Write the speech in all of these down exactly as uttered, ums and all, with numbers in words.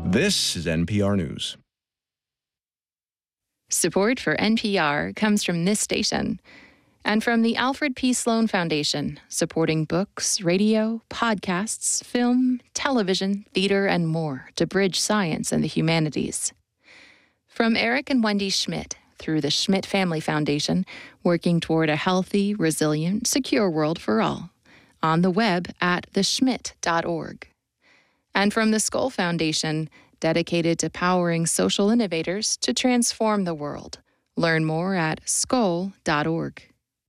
This is N P R News. Support for N P R comes from this station and from the Alfred P. Sloan Foundation, supporting books, radio, podcasts, film, television, theater, and more to bridge science and the humanities. From Eric and Wendy Schmidt, through the Schmidt Family Foundation, working toward a healthy, resilient, secure world for all. On the web at the schmidt dot org. And from the Skoll Foundation, dedicated to powering social innovators to transform the world. Learn more at skoll dot org.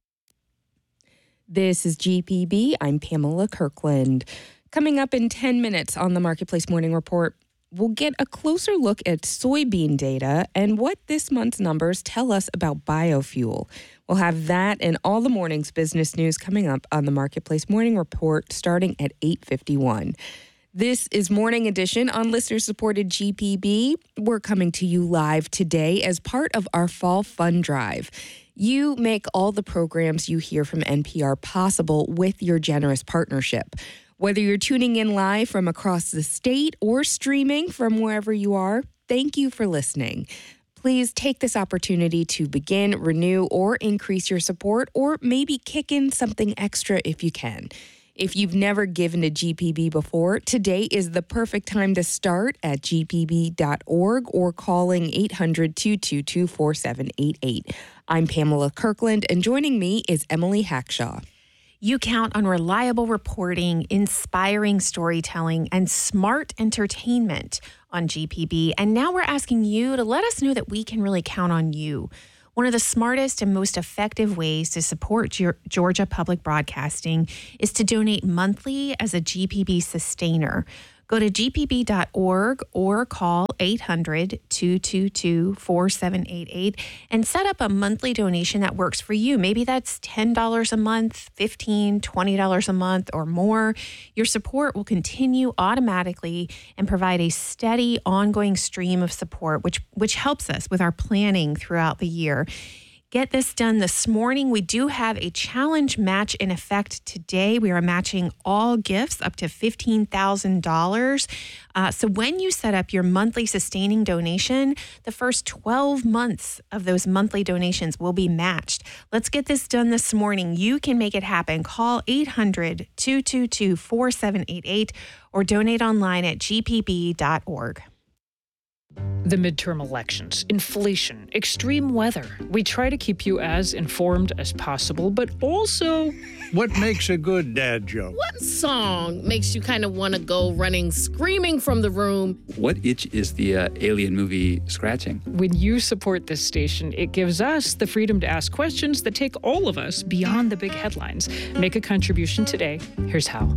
This is G P B. I'm Pamela Kirkland. Coming up in ten minutes on the Marketplace Morning Report, we'll get a closer look at soybean data and what this month's numbers tell us about biofuel. We'll have that and all the morning's business news coming up on the Marketplace Morning Report starting at eight fifty-one. This is Morning Edition on listener-supported G P B. We're coming to you live today as part of our Fall Fund Drive. You make all the programs you hear from N P R possible with your generous partnership. Whether you're tuning in live from across the state or streaming from wherever you are, thank you for listening. Please take this opportunity to begin, renew, or increase your support, or maybe kick in something extra if you can. If you've never given to G P B before, today is the perfect time to start at g p b dot org or calling eight hundred, two two two, four seven eight eight. I'm Pamela Kirkland, and joining me is Emily Hackshaw. You count on reliable reporting, inspiring storytelling, and smart entertainment on G P B. And now we're asking you to let us know that we can really count on you. One of the smartest and most effective ways to support Ge- Georgia Public Broadcasting is to donate monthly as a G P B sustainer. Go to g p b dot org or call eight hundred, two two two, four seven eight eight and set up a monthly donation that works for you. Maybe that's ten dollars a month, fifteen dollars, twenty dollars a month, or more. Your support will continue automatically and provide a steady, ongoing stream of support, which, which helps us with our planning throughout the year. Get this done this morning. We do have a challenge match in effect today. We are matching all gifts up to fifteen thousand dollars. Uh, so when you set up your monthly sustaining donation, the first twelve months of those monthly donations will be matched. Let's get this done this morning. You can make it happen. Call eight hundred, two two two, four seven eight eight or donate online at g p b dot org. The midterm elections, inflation, extreme weather. We try to keep you as informed as possible, but also... What makes a good dad joke? What song makes you kind of want to go running, screaming from the room? What itch is the uh, Alien movie scratching? When you support this station, it gives us the freedom to ask questions that take all of us beyond the big headlines. Make a contribution today. Here's how.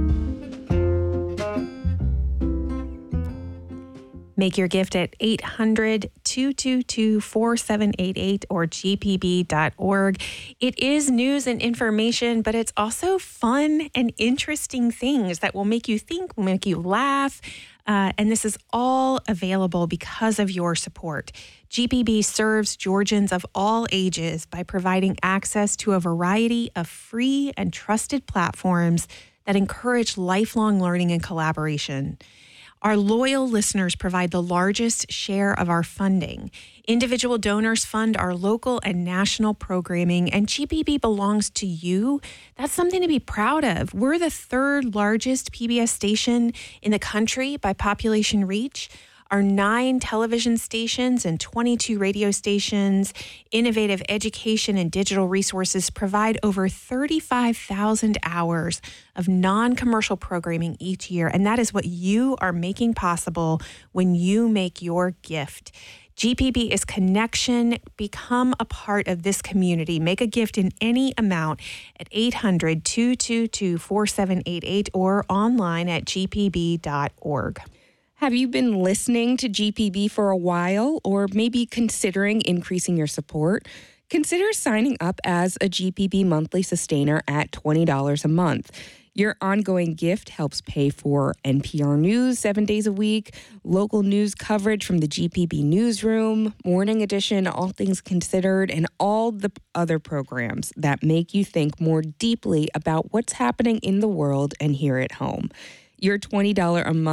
Make your gift at eight hundred, two two two, four seven eight eight or g p b dot org. It is news and information, but it's also fun and interesting things that will make you think, will make you laugh. Uh, and this is all available because of your support. G P B serves Georgians of all ages by providing access to a variety of free and trusted platforms that encourage lifelong learning and collaboration. Our loyal listeners provide the largest share of our funding. Individual donors fund our local and national programming, and G P B belongs to you. That's something to be proud of. We're the third largest P B S station in the country by population reach. Our nine television stations and twenty-two radio stations, innovative education and digital resources provide over thirty-five thousand hours of non-commercial programming each year. And that is what you are making possible when you make your gift. G P B is connection. Become a part of this community. Make a gift in any amount at eight hundred, two two two, four seven eight eight or online at g p b dot org. Have you been listening to G P B for a while or maybe considering increasing your support? Consider signing up as a G P B monthly sustainer at twenty dollars a month. Your ongoing gift helps pay for N P R News seven days a week, local news coverage from the G P B Newsroom, Morning Edition, All Things Considered, and all the other programs that make you think more deeply about what's happening in the world and here at home. Your twenty dollars a month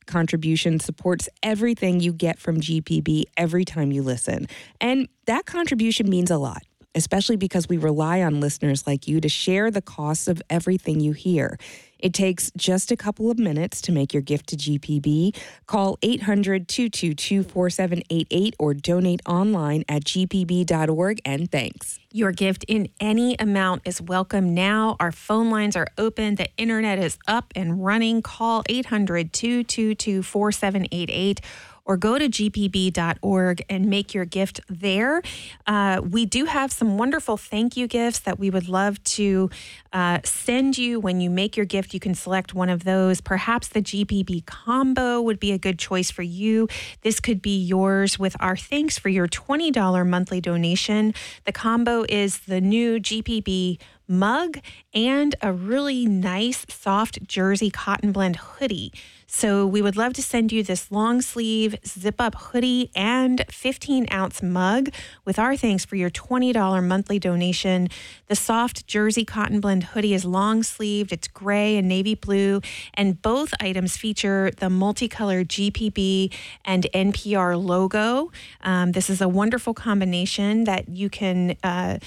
contribution supports everything you get from G P B every time you listen. And that contribution means a lot, especially because we rely on listeners like you to share the costs of everything you hear. It takes just a couple of minutes to make your gift to G P B. Call eight hundred, two two two, four seven eight eight or donate online at g p b dot org, and thanks. Your gift in any amount is welcome now. Our phone lines are open. The internet is up and running. Call eight hundred, two two two, four seven eight eight. Or go to g p b dot org and make your gift there. Uh, we do have some wonderful thank you gifts that we would love to uh, send you when you make your gift. You can select one of those. Perhaps the G P B combo would be a good choice for you. This could be yours with our thanks for your twenty dollars monthly donation. The combo is the new G P B mug and a really nice soft jersey cotton blend hoodie. So we would love to send you this long sleeve zip up hoodie and fifteen ounce mug with our thanks for your twenty dollars monthly donation. The soft jersey cotton blend hoodie is long sleeved. It's gray and navy blue, and both items feature the multicolored G P B and N P R logo. Um, this is a wonderful combination that you can uh,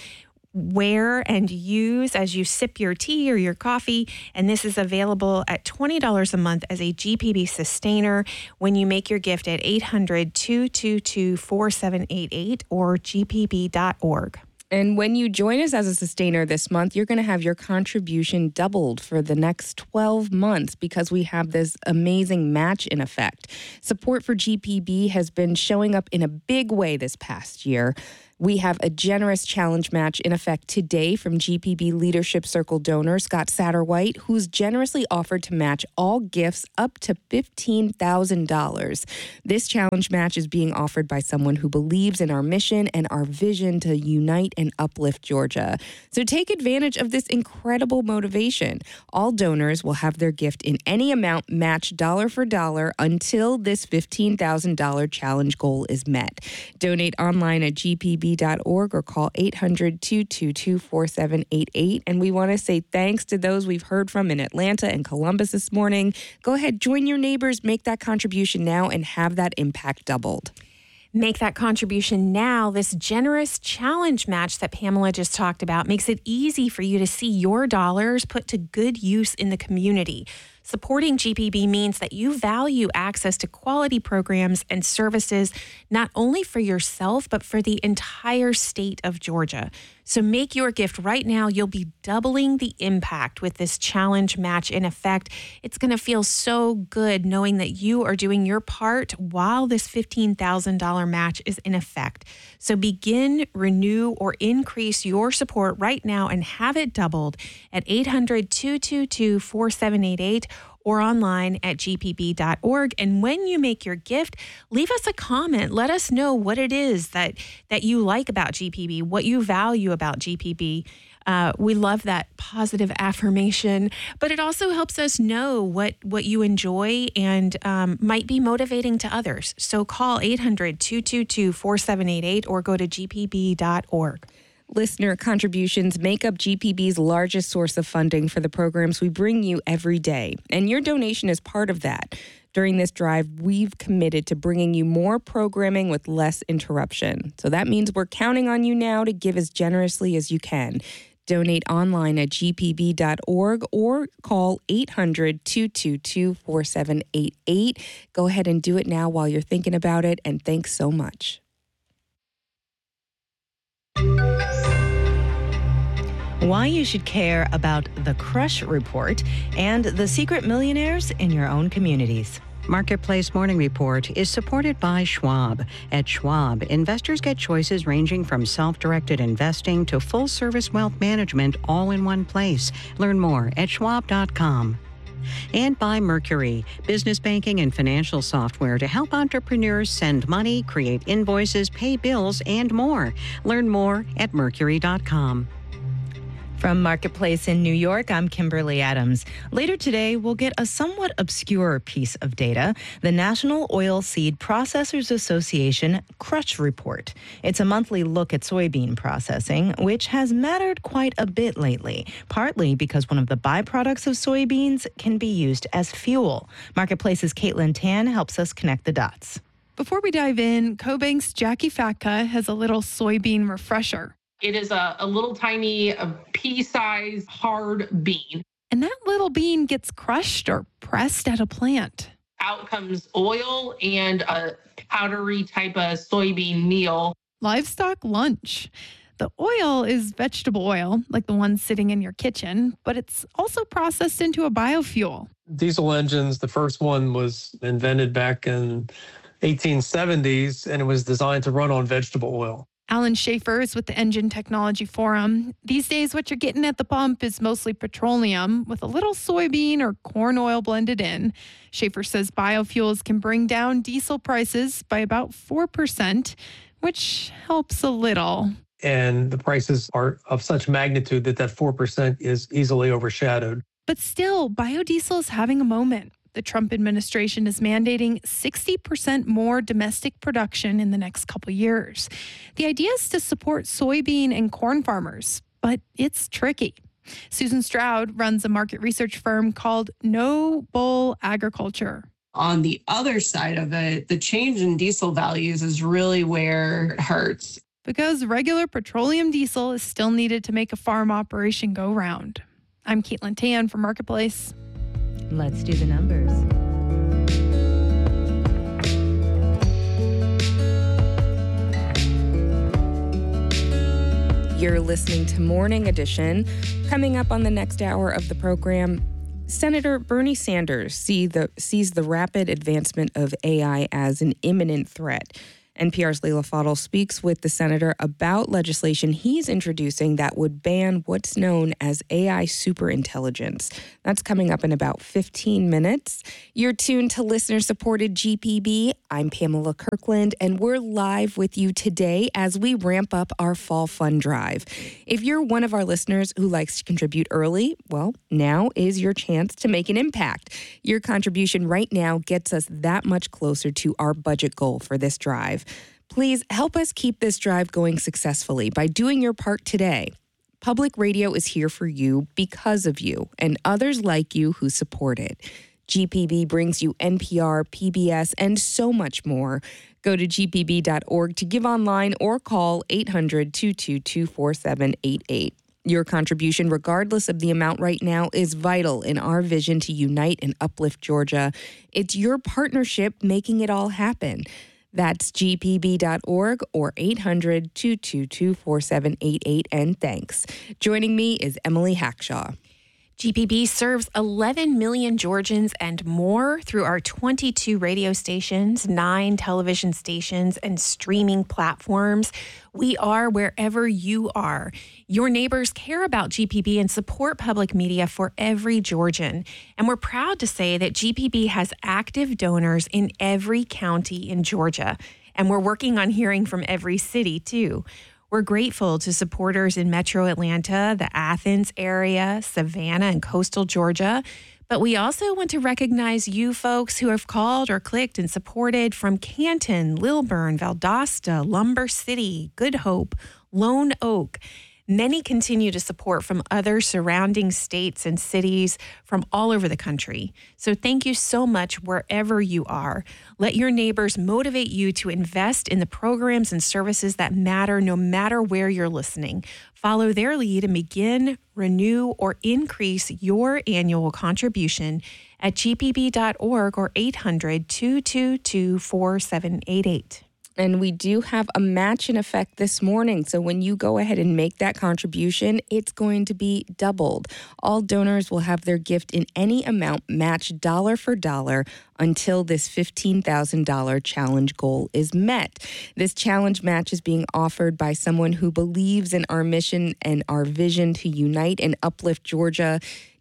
wear and use as you sip your tea or your coffee. And this is available at twenty dollars a month as a G P B sustainer when you make your gift at eight hundred, two two two, four seven eight eight or g p b dot org. And when you join us as a sustainer this month, you're going to have your contribution doubled for the next twelve months because we have this amazing match in effect. Support for G P B has been showing up in a big way this past year. We have a generous challenge match in effect today from G P B Leadership Circle donor Scott Satterwhite, who's generously offered to match all gifts up to fifteen thousand dollars. This challenge match is being offered by someone who believes in our mission and our vision to unite and uplift Georgia. So take advantage of this incredible motivation. All donors will have their gift in any amount matched dollar for dollar until this fifteen thousand dollars challenge goal is met. Donate online at g p b dot org or call eight hundred, two two two, four seven eight eight. And we want to say thanks to those we've heard from in Atlanta and Columbus this morning. Go ahead, join your neighbors, make that contribution now, and have that impact doubled. Make that contribution now. This generous challenge match that Pamela just talked about makes it easy for you to see your dollars put to good use in the community. Supporting G P B means that you value access to quality programs and services, not only for yourself, but for the entire state of Georgia. So make your gift right now. You'll be doubling the impact with this challenge match in effect. It's going to feel so good knowing that you are doing your part while this fifteen thousand dollars match is in effect. So begin, renew, or increase your support right now and have it doubled at eight hundred, two two two, four seven eight eight or online at g p b dot org. And when you make your gift, leave us a comment. Let us know what it is that, that you like about G P B, what you value about G P B. Uh, we love that positive affirmation, but it also helps us know what, what you enjoy and um, might be motivating to others. So call eight hundred, two two two, four seven eight eight or go to g p b dot org. Listener contributions make up G P B's largest source of funding for the programs we bring you every day, and your donation is part of that. During this drive, we've committed to bringing you more programming with less interruption. So that means we're counting on you now to give as generously as you can. Donate online at g p b dot org or call eight hundred, two two two, four seven eight eight. Go ahead and do it now while you're thinking about it, and thanks so much. Why you should care about the Crush Report and the secret millionaires in your own communities. Marketplace Morning Report is supported by Schwab. At Schwab, investors get choices ranging from self-directed investing to full-service wealth management all in one place. Learn more at schwab dot com. And by Mercury, business banking and financial software to help entrepreneurs send money, create invoices, pay bills, and more. Learn more at mercury dot com. From Marketplace in New York, I'm Kimberly Adams. Later today, we'll get a somewhat obscure piece of data, the National Oilseed Processors Association Crush Report. It's a monthly look at soybean processing, which has mattered quite a bit lately, partly because one of the byproducts of soybeans can be used as fuel. Marketplace's Caitlin Tan helps us connect the dots. Before we dive in, CoBank's Jackie Fatka has a little soybean refresher. It is a, a little tiny a pea-sized hard bean. And that little bean gets crushed or pressed at a plant. Out comes oil and a powdery type of soybean meal. Livestock lunch. The oil is vegetable oil, like the one sitting in your kitchen, but it's also processed into a biofuel. Diesel engines, the first one was invented back in eighteen seventies, and it was designed to run on vegetable oil. Alan Schaefer is with the Engine Technology Forum. These days, what you're getting at the pump is mostly petroleum with a little soybean or corn oil blended in. Schaefer says biofuels can bring down diesel prices by about four percent, which helps a little. And the prices are of such magnitude that that four percent is easily overshadowed. But still, biodiesel is having a moment. The Trump administration is mandating sixty percent more domestic production in the next couple years. The idea is to support soybean and corn farmers, but it's tricky. Susan Stroud runs a market research firm called No Bull Agriculture. On the other side of it, the change in diesel values is really where it hurts. Because regular petroleum diesel is still needed to make a farm operation go round. I'm Caitlin Tan for Marketplace. Let's do the numbers. You're listening to Morning Edition. Coming up on the next hour of the program, Senator Bernie Sanders see the, sees the rapid advancement of A I as an imminent threat. N P R's Leila Fadel speaks with the senator about legislation he's introducing that would ban what's known as A I superintelligence. That's coming up in about fifteen minutes. You're tuned to listener-supported G P B. I'm Pamela Kirkland, and we're live with you today as we ramp up our Fall Fun Drive. If you're one of our listeners who likes to contribute early, well, now is your chance to make an impact. Your contribution right now gets us that much closer to our budget goal for this drive. Please help us keep this drive going successfully by doing your part today. Public radio is here for you because of you and others like you who support it. G P B brings you N P R, P B S, and so much more. Go to G P B dot org to give online or call eight hundred, two two two, four seven eight eight. Your contribution, regardless of the amount right now, is vital in our vision to unite and uplift Georgia. It's your partnership making it all happen. That's G P B dot org or eight hundred, two two two, four seven eight eight, and thanks. Joining me is Emily Hackshaw. G P B serves eleven million Georgians and more through our twenty-two radio stations, nine television stations, and streaming platforms. We are wherever you are. Your neighbors care about G P B and support public media for every Georgian. And we're proud to say that G P B has active donors in every county in Georgia. And we're working on hearing from every city, too. We're grateful to supporters in Metro Atlanta, the Athens area, Savannah, and coastal Georgia. But we also want to recognize you folks who have called or clicked and supported from Canton, Lilburn, Valdosta, Lumber City, Good Hope, Lone Oak. Many continue to support from other surrounding states and cities from all over the country. So thank you so much wherever you are. Let your neighbors motivate you to invest in the programs and services that matter no matter where you're listening. Follow their lead and begin, renew, or increase your annual contribution at G P B dot org or eight hundred, two two two, four seven eight eight. And we do have a match in effect this morning. So when you go ahead and make that contribution, it's going to be doubled. All donors will have their gift in any amount matched dollar for dollar until this fifteen thousand dollars challenge goal is met. This challenge match is being offered by someone who believes in our mission and our vision to unite and uplift Georgia.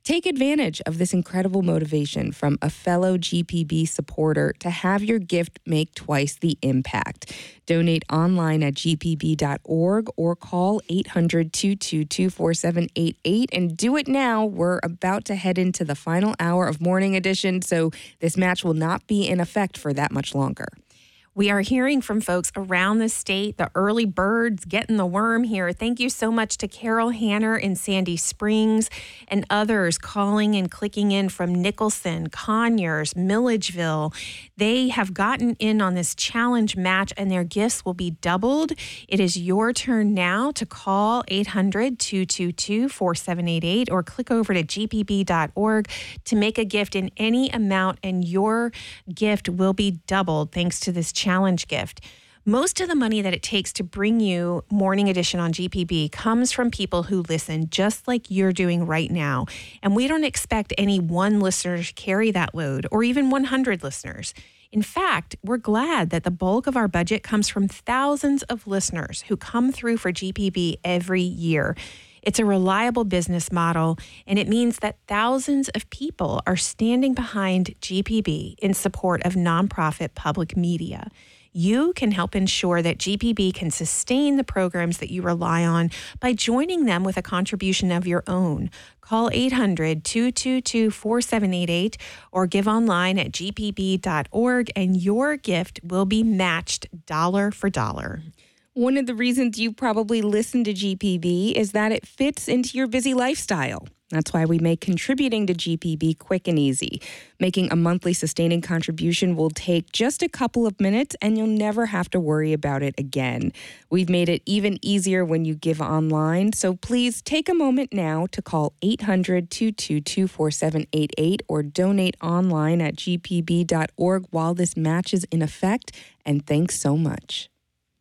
Take advantage of this incredible motivation from a fellow G P B supporter to have your gift make twice the impact. Donate online at g p b dot org or call eight hundred, two two two, four seven eight eight and do it now. We're about to head into the final hour of Morning Edition, so this match will not be in effect for that much longer. We are hearing from folks around the state, the early birds getting the worm here. Thank you so much to Carol Hanner in Sandy Springs and others calling and clicking in from Nicholson, Conyers, Milledgeville. They have gotten in on this challenge match and their gifts will be doubled. It is your turn now to call eight hundred, two two two, four seven eight eight or click over to g p b dot org to make a gift in any amount, and your gift will be doubled thanks to this challenge gift. Most of the money that it takes to bring you Morning Edition on G P B comes from people who listen, just like you're doing right now. And we don't expect any one listener to carry that load, or even one hundred listeners. In fact, we're glad that the bulk of our budget comes from thousands of listeners who come through for G P B every year. It's a reliable business model, and it means that thousands of people are standing behind G P B in support of nonprofit public media. You can help ensure that G P B can sustain the programs that you rely on by joining them with a contribution of your own. Call eight hundred, two two two, four seven eight eight or give online at g p b dot org, and your gift will be matched dollar for dollar. One of the reasons you probably listen to G P B is that it fits into your busy lifestyle. That's why we make contributing to G P B quick and easy. Making a monthly sustaining contribution will take just a couple of minutes, and you'll never have to worry about it again. We've made it even easier when you give online, so please take a moment now to call eight hundred, two two two, four seven eight eight or donate online at g p b dot org while this match is in effect, and thanks so much.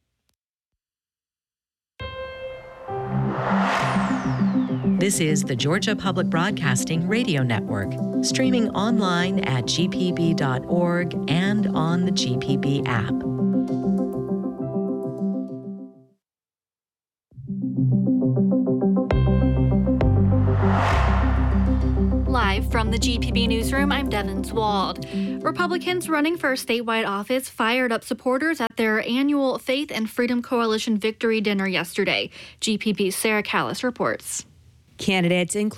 This is the Georgia Public Broadcasting Radio Network, streaming online at g p b dot org and on the G P B app. Live from the G P B Newsroom, I'm Devin Swald. Republicans running for statewide office fired up supporters at their annual Faith and Freedom Coalition Victory Dinner yesterday. G P B's Sarah Callis reports. Candidates include